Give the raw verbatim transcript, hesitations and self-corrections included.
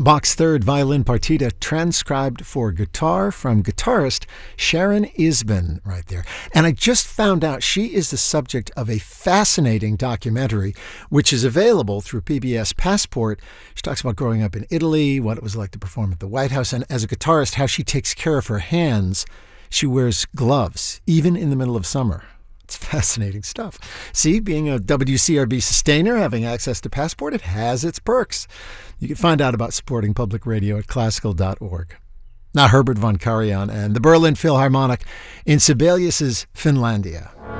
Bach's Third Violin Partita transcribed for guitar from guitarist Sharon Isbin right there. And I just found out she is the subject of a fascinating documentary which is available through P B S Passport. She talks about growing up in Italy, what it was like to perform at the White House, and as a guitarist, how she takes care of her hands. She wears gloves, even in the middle of summer. It's fascinating stuff. See, being a W C R B sustainer, having access to Passport, it has its perks. You can find out about supporting public radio at classical dot org. Now Herbert von Karajan and the Berlin Philharmonic in Sibelius's Finlandia.